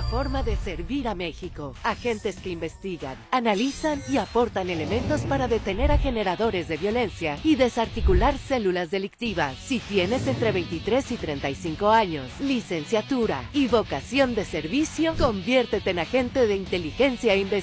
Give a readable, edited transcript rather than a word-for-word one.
forma de servir a México. Agentes que investigan, analizan y aportan elementos para detener a generadores de violencia y desarticular células delictivas. Si tienes entre 23 y 35 años, licenciatura y vocación de servicio, conviértete en agente de inteligencia e investigación.